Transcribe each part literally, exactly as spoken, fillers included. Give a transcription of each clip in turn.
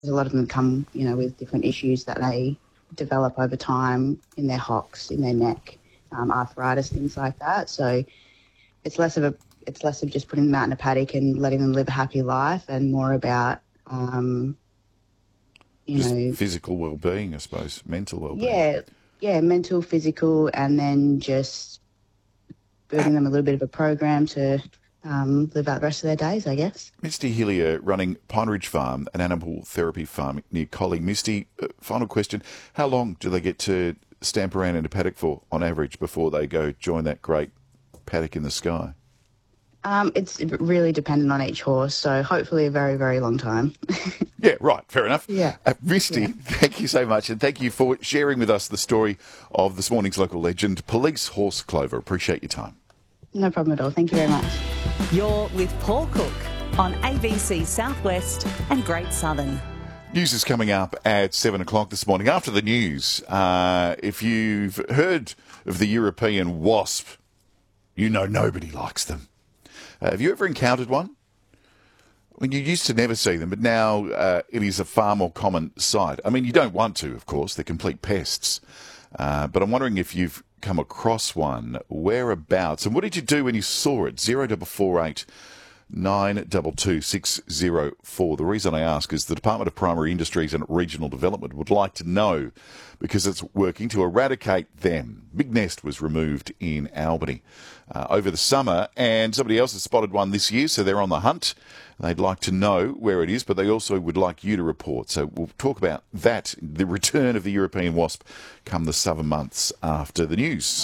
A lot of them come, you know, with different issues that they develop over time in their hocks, in their neck, um, arthritis, things like that. So it's less of a, it's less of just putting them out in a paddock and letting them live a happy life, and more about, um, you just know, physical well-being, I suppose, mental well-being. Yeah, yeah, mental, physical, and then just building them a little bit of a program to um, live out the rest of their days, I guess. Misty Hillier running Pine Ridge Farm, an animal therapy farm near Collie. Misty, uh, final question. How long do they get to stamp around in a paddock for, on average, before they go join that great paddock in the sky? Um, it's really dependent on each horse, so hopefully a very, very long time. Yeah, right. Fair enough. Yeah. Uh, Misty, Yeah. thank you so much, and thank you for sharing with us the story of this morning's local legend, Police Horse Clover. Appreciate your time. No problem at all. Thank you very much. You're with Paul Cook on A B C Southwest and Great Southern. News is coming up at seven o'clock this morning. After the news, uh, if you've heard of the European wasp, you know nobody likes them. Uh, have you ever encountered one? I mean, you used to never see them, but now uh, it is a far more common sight. I mean, you don't want to, of course. They're complete pests. Uh, but I'm wondering if you've come across one, whereabouts, and what did you do when you saw it? zero double four eight nine two two six zero four. The reason I ask is the Department of Primary Industries and Regional Development would like to know, because it's working to eradicate them. Big nest was removed in Albany uh, over the summer, and somebody else has spotted one this year, so they're on the hunt. They'd like to know where it is, but they also would like you to report. So we'll talk about that, the return of the European wasp, come the summer months after the news.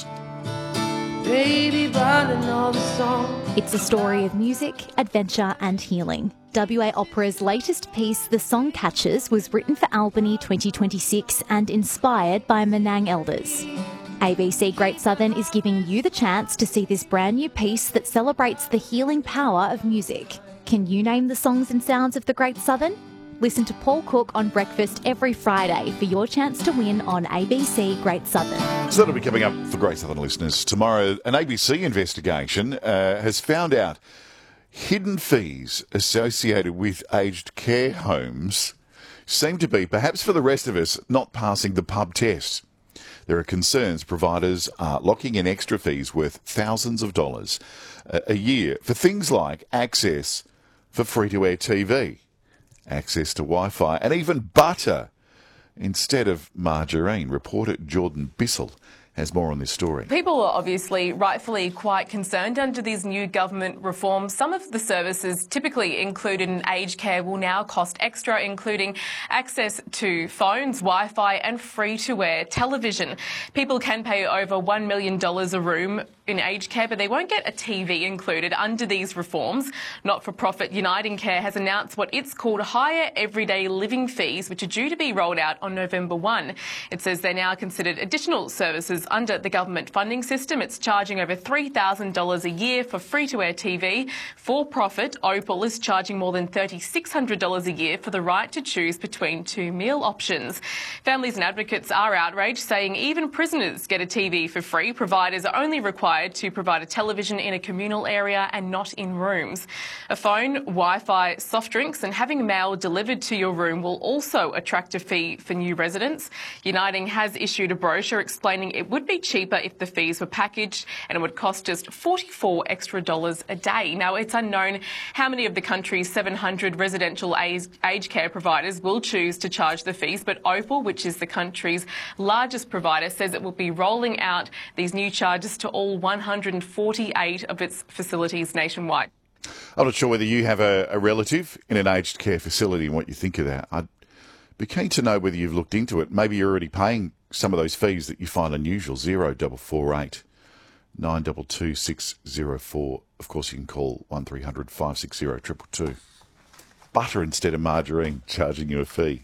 Baby, but I know the song. It's a story of music, adventure and healing. W A Opera's latest piece, The Song Catchers, was written for Albany twenty twenty-six and inspired by Menang elders. A B C Great Southern is giving you the chance to see this brand new piece that celebrates the healing power of music. Can you name the songs and sounds of the Great Southern? Listen to Paul Cook on Breakfast every Friday for your chance to win on A B C Great Southern. So that'll be coming up for Great Southern listeners tomorrow. An A B C investigation uh, has found out hidden fees associated with aged care homes seem to be, perhaps for the rest of us, not passing the pub test. There are concerns providers are locking in extra fees worth thousands of dollars a year for things like access for free-to-air T V, access to Wi-Fi, and even butter instead of margarine. Reporter Jordan Bissell has more on this story. People are obviously rightfully quite concerned under these new government reforms. Some of the services typically included in aged care will now cost extra, including access to phones, Wi-Fi and free-to-air television. People can pay over one million dollars a room in aged care, but they won't get a T V included under these reforms. Not-for-profit Uniting Care has announced what it's called higher everyday living fees, which are due to be rolled out on November first. It says they're now considered additional services under the government funding system. It's charging over three thousand dollars a year for free-to-air T V. For-profit Opal is charging more than three thousand six hundred dollars a year for the right to choose between two meal options. Families and advocates are outraged, saying even prisoners get a T V for free. Providers are only required to provide a television in a communal area and not in rooms. A phone, Wi-Fi, soft drinks and having mail delivered to your room will also attract a fee for new residents. Uniting has issued a brochure explaining it would be cheaper if the fees were packaged and it would cost just forty-four extra dollars a day. Now, it's unknown how many of the country's seven hundred residential aged care providers will choose to charge the fees, but Opal, which is the country's largest provider, says it will be rolling out these new charges to all one hundred forty-eight of its facilities nationwide. I'm not sure whether you have a, a relative in an aged care facility and what you think of that. I'd be keen to know whether you've looked into it. Maybe you're already paying some of those fees that you find unusual. zero double four eight nine two two six zero four. Of course, you can call one three hundred five six zero two two two. Butter instead of margarine, charging you a fee.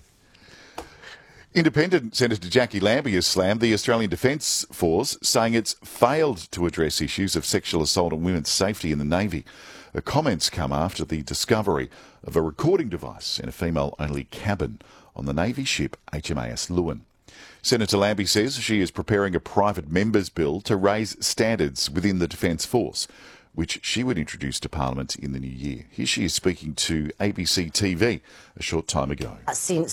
Independent Senator Jackie Lambie has slammed the Australian Defence Force, saying it's failed to address issues of sexual assault and women's safety in the Navy. The comments come after the discovery of a recording device in a female-only cabin on the Navy ship H M A S Lewin. Senator Lambie says she is preparing a private members bill to raise standards within the Defence Force, which she would introduce to Parliament in the new year. Here she is speaking to A B C T V a short time ago. Since